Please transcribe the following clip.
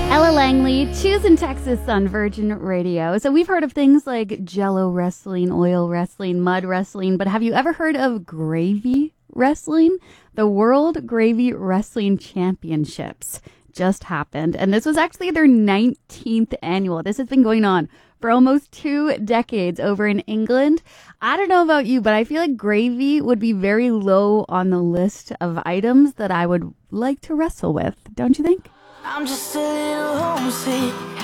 Ella Langley, Choosing Texas on Virgin Radio. So we've heard of things like Jello wrestling, oil wrestling, mud wrestling, but have you ever heard of gravy wrestling? The World Gravy Wrestling Championships just happened, and this was actually their 19th annual. This has been going on for almost 2 decades over in England. I don't know about you, but I feel like gravy would be very low on the list of items that I would like to wrestle with. Don't you think? I'm just a little homesick.